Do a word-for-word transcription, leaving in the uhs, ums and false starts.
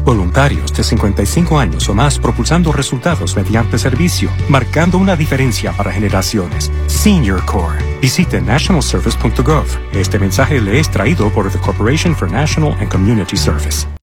Voluntarios de cincuenta y cinco años o más propulsando resultados mediante servicio, marcando una diferencia para generaciones. Senior Corps. Visite national service punto gov. Este mensaje le es traído por the Corporation for National and Community Service.